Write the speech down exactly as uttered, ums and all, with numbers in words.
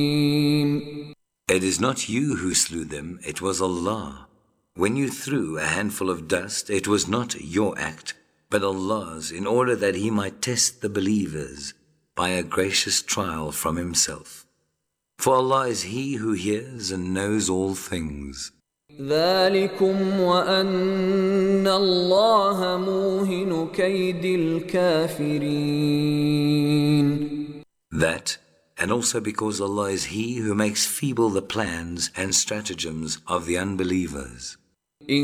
It is not you who slew them, it was Allah. When you threw a handful of dust, it was not your act, but Allah's, in order that He might test the believers by a gracious trial from Himself. For Allah is He who hears and knows all things. ذَلِكُمْ وَأَنَّ اللَّهَ مُوهِنُ كَيْدِ الْكَافِرِينَ. That, and also because Allah is He who makes feeble the plans and stratagems of the unbelievers.